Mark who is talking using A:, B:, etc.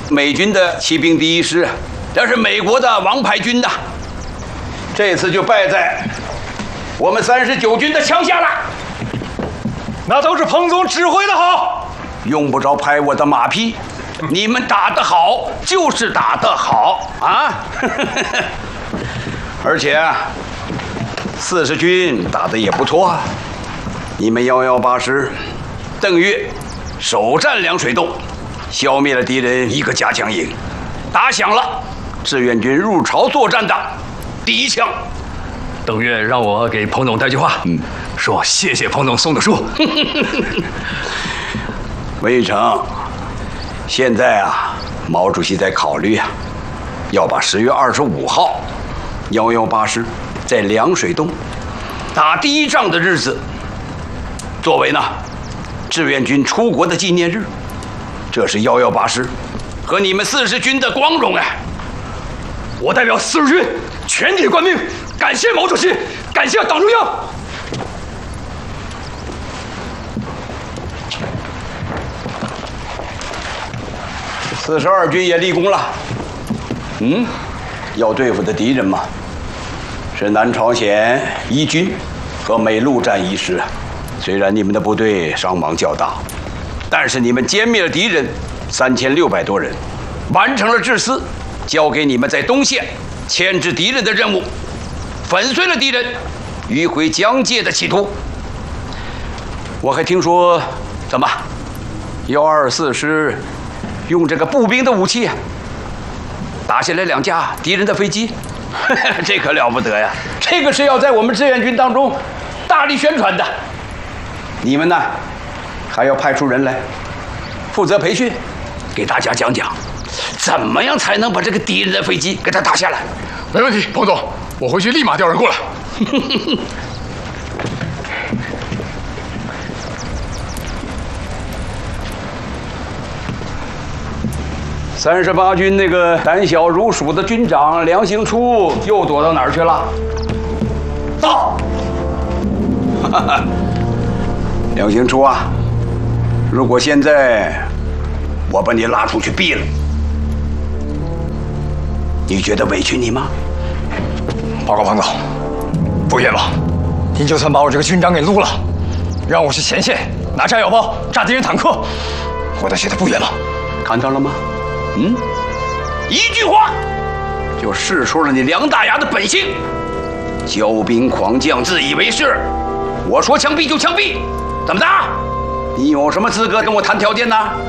A: 美军的骑兵第1师，这是美国的王牌军呐。这次就败在我们39军的枪下了。
B: 那都是彭总指挥的好，
A: 用不着拍我的马屁。你们打得好，就是打得好啊！而且40军打得也不错啊。你们118师邓岳首占凉水洞，消灭了敌人1个加强营，打响了志愿军入朝作战的第1枪。
B: 邓岳让我给彭总带句话，说谢谢彭总送的书。
A: 魏成，现在啊，毛主席在考虑啊，要把10月25号118师在凉水洞打第1仗的日子，作为呢志愿军出国的纪念日。这是118师和你们40军的光荣啊！
B: 我代表40军全体官兵，感谢毛主席，感谢党中央。
A: 42军也立功了。要对付的敌人嘛，是南朝鲜1军和美陆战1师。虽然你们的部队伤亡较大，但是你们歼灭了敌人3600多人，完成了志司交给你们在东线牵制敌人的任务，粉碎了敌人迂回疆界的企图。我还听说，怎么124师用这个步兵的武器打下来2架敌人的飞机，这可了不得呀！这个是要在我们志愿军当中大力宣传的。你们呢，还要派出人来负责培训，给大家讲讲怎么样才能把这个敌人的飞机给他打下来。
B: 没问题，彭总，我回去立马调人过来。
A: 38军那个胆小如鼠的军长梁兴初又躲到哪儿去了？到！梁兴初啊，如果现在我把你拉出去毙了，你觉得委屈你吗？
B: 报告彭总，不冤枉。您就算把我这个军长给撸了，让我去前线拿炸药包炸敌人坦克，我都觉得不冤枉。
A: 看到了吗？一句话就试出了你梁大牙的本性，骄兵狂将，自以为是。我说枪毙就枪毙，怎么的？你有什么资格跟我谈条件呢？